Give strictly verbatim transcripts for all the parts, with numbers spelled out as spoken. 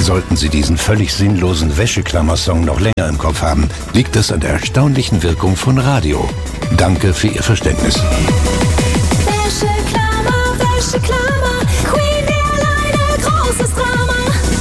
Sollten Sie diesen völlig sinnlosen Wäscheklammer-Song noch länger im Kopf haben, liegt es an der erstaunlichen Wirkung von Radio. Danke für Ihr Verständnis. Wäscheklammer, Wäscheklammer, Queen Airline, großes Drama.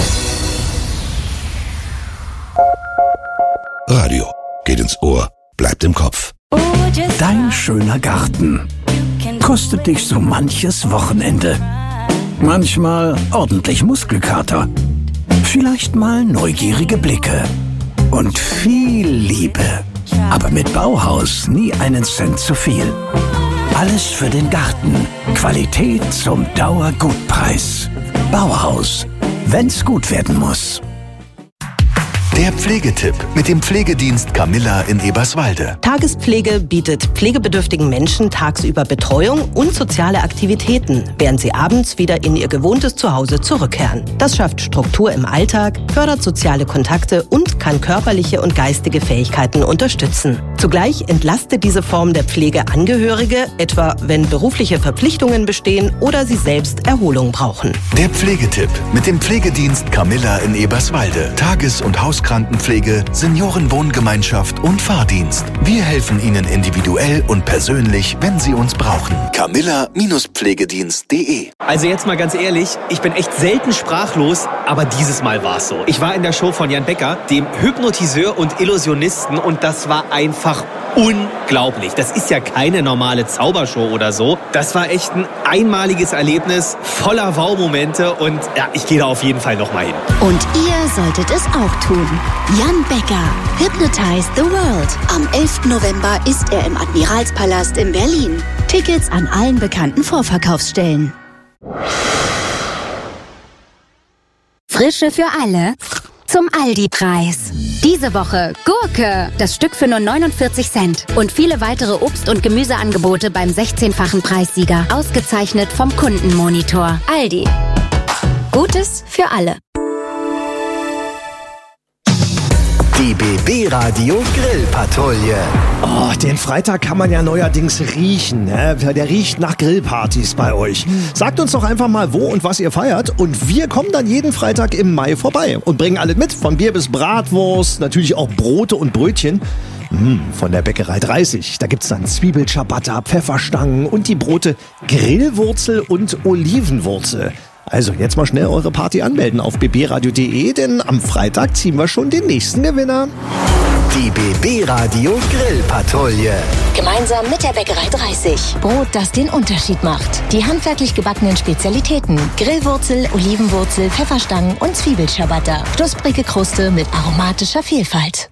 Radio geht ins Ohr, bleibt im Kopf. Dein schöner Garten kostet dich so manches Wochenende. Manchmal ordentlich Muskelkater. Vielleicht mal neugierige Blicke. Und viel Liebe. Aber mit Bauhaus nie einen Cent zu viel. Alles für den Garten. Qualität zum Dauergutpreis. Bauhaus. Wenn's gut werden muss. Der Pflegetipp mit dem Pflegedienst Camilla in Eberswalde. Tagespflege bietet pflegebedürftigen Menschen tagsüber Betreuung und soziale Aktivitäten, während sie abends wieder in ihr gewohntes Zuhause zurückkehren. Das schafft Struktur im Alltag, fördert soziale Kontakte und kann körperliche und geistige Fähigkeiten unterstützen. Zugleich entlastet diese Form der Pflege Angehörige, etwa wenn berufliche Verpflichtungen bestehen oder sie selbst Erholung brauchen. Der Pflegetipp mit dem Pflegedienst Camilla in Eberswalde. Tages- und Hauskrankenpflege, Seniorenwohngemeinschaft und Fahrdienst. Wir helfen Ihnen individuell und persönlich, wenn Sie uns brauchen. camilla Pflegedienst punkt de. Also jetzt mal ganz ehrlich, ich bin echt selten sprachlos, aber dieses Mal war es so. Ich war in der Show von Jan Becker, dem Hypnotiseur und Illusionisten, und das war einfach unglaublich. Das ist ja keine normale Zaubershow oder so. Das war echt ein einmaliges Erlebnis, voller Wow-Momente, und ja, ich gehe da auf jeden Fall nochmal hin. Und ihr solltet es auch tun. Jan Becker, Hypnotize the World. Am elften November ist er im Admiralspalast in Berlin. Tickets an allen bekannten Vorverkaufsstellen. Frische für alle zum Aldi-Preis. Diese Woche Gurke, das Stück für nur neunundvierzig Cent. Und viele weitere Obst- und Gemüseangebote beim sechzehnfachen Preissieger. Ausgezeichnet vom Kundenmonitor. Aldi. Gutes für alle. Die B B-Radio Grillpatrouille. Oh, den Freitag kann man ja neuerdings riechen. Ne? Der riecht nach Grillpartys bei euch. Sagt uns doch einfach mal, wo und was ihr feiert. Und wir kommen dann jeden Freitag im Mai vorbei und bringen alles mit. Von Bier bis Bratwurst, natürlich auch Brote und Brötchen. Mmh, von der Bäckerei dreißig. Da gibt's dann Zwiebelciabatta, Pfefferstangen und die Brote Grillwurzel und Olivenwurzel. Also jetzt mal schnell eure Party anmelden auf b b radio punkt de, denn am Freitag ziehen wir schon den nächsten Gewinner. Die B B-Radio Grillpatrouille. Gemeinsam mit der Bäckerei dreißig. Brot, das den Unterschied macht. Die handwerklich gebackenen Spezialitäten. Grillwurzel, Olivenwurzel, Pfefferstangen und Zwiebelciabatta. Knusprige Kruste mit aromatischer Vielfalt.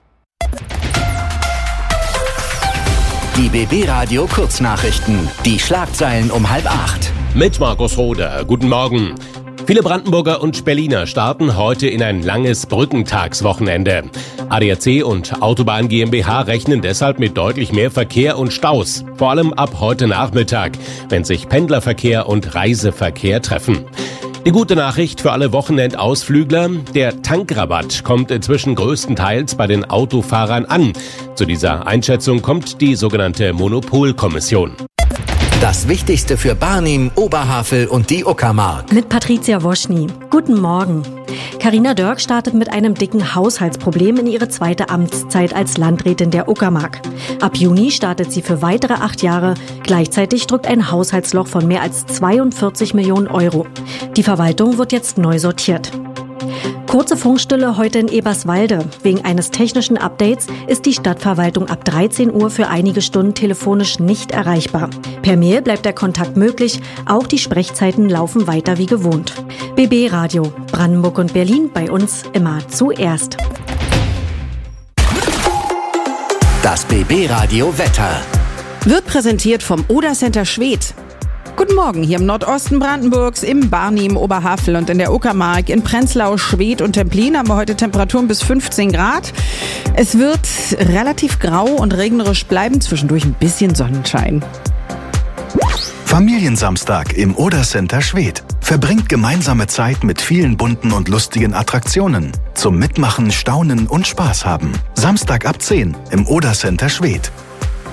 Die B B-Radio Kurznachrichten. Die Schlagzeilen um halb acht. Mit Markus Roder. Guten Morgen. Viele Brandenburger und Berliner starten heute in ein langes Brückentagswochenende. A D A C und Autobahn GmbH rechnen deshalb mit deutlich mehr Verkehr und Staus. Vor allem ab heute Nachmittag, wenn sich Pendlerverkehr und Reiseverkehr treffen. Die gute Nachricht für alle Wochenendausflügler: Der Tankrabatt kommt inzwischen größtenteils bei den Autofahrern an. Zu dieser Einschätzung kommt die sogenannte Monopolkommission. Das Wichtigste für Barnim, Oberhavel und die Uckermark. Mit Patricia Woschny. Guten Morgen. Carina Dörk startet mit einem dicken Haushaltsproblem in ihre zweite Amtszeit als Landrätin der Uckermark. Ab Juni startet sie für weitere acht Jahre. Gleichzeitig drückt ein Haushaltsloch von mehr als zweiundvierzig Millionen Euro. Die Verwaltung wird jetzt neu sortiert. Kurze Funkstille heute in Eberswalde. Wegen eines technischen Updates ist die Stadtverwaltung ab dreizehn Uhr für einige Stunden telefonisch nicht erreichbar. Per Mail bleibt der Kontakt möglich, auch die Sprechzeiten laufen weiter wie gewohnt. B B Radio, Brandenburg und Berlin, bei uns immer zuerst. Das B B-Radio Wetter wird präsentiert vom Oder Center Schwedt. Guten Morgen, hier im Nordosten Brandenburgs, im Barnim, Oberhavel und in der Uckermark. In Prenzlau, Schwedt und Templin haben wir heute Temperaturen bis fünfzehn Grad. Es wird relativ grau und regnerisch bleiben, zwischendurch ein bisschen Sonnenschein. Familiensamstag im Oder Center Schwedt. Verbringt gemeinsame Zeit mit vielen bunten und lustigen Attraktionen. Zum Mitmachen, Staunen und Spaß haben. Samstag ab zehn im Oder Center Schwedt.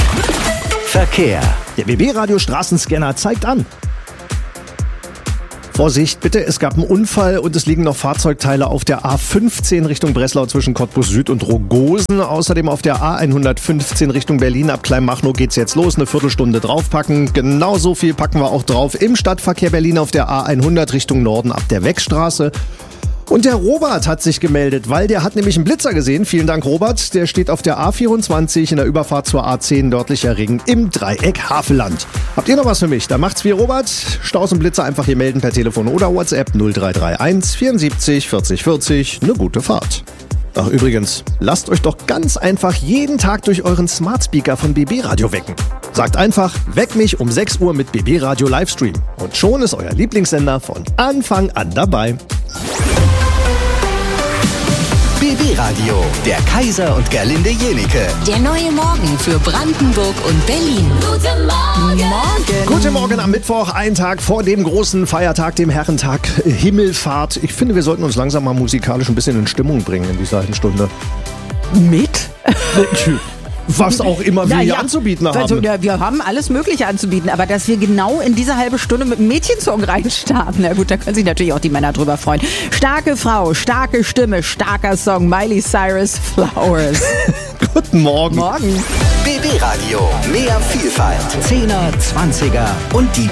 Verkehr. Der B B-Radio Straßenscanner zeigt an. Vorsicht, bitte, es gab einen Unfall und es liegen noch Fahrzeugteile auf der A fünfzehn Richtung Breslau zwischen Cottbus Süd und Rogosen. Außerdem auf der A hundertfünfzehn Richtung Berlin ab Kleinmachnow geht's jetzt los. Eine Viertelstunde draufpacken. Genauso viel packen wir auch drauf im Stadtverkehr Berlin auf der A hundert Richtung Norden ab der Weckstraße. Und der Robert hat sich gemeldet, weil der hat nämlich einen Blitzer gesehen. Vielen Dank, Robert. Der steht auf der A vierundzwanzig in der Überfahrt zur A zehn nördlicher Ring im Dreieck Havelland. Habt ihr noch was für mich? Dann macht's wie Robert. Staus und Blitzer einfach hier melden per Telefon oder WhatsApp null drei drei eins vierundsiebzig vierzig vierzig. Eine gute Fahrt. Ach übrigens, lasst euch doch ganz einfach jeden Tag durch euren Smart Speaker von B B Radio wecken. Sagt einfach, weck mich um sechs Uhr mit B B Radio Livestream. Und schon ist euer Lieblingssender von Anfang an dabei. B B Radio, der Kaiser und Gerlinde Jenike. Der neue Morgen für Brandenburg und Berlin. Guten Morgen. Morgen. Guten Morgen am Mittwoch, ein Tag vor dem großen Feiertag, dem Herrentag Himmelfahrt. Ich finde, wir sollten uns langsam mal musikalisch ein bisschen in Stimmung bringen in dieser halben Stunde. Mit? Was auch immer wir Na, hier ja. anzubieten haben. Also, ja, wir haben alles Mögliche anzubieten, aber dass wir genau in diese halbe Stunde mit einem Mädchensong reinstarten, na gut, da können sich natürlich auch die Männer drüber freuen. Starke Frau, starke Stimme, starker Song, Miley Cyrus, Flowers. Guten Morgen. Morgen. B B Radio, mehr Vielfalt. Zehner, Zwanziger und die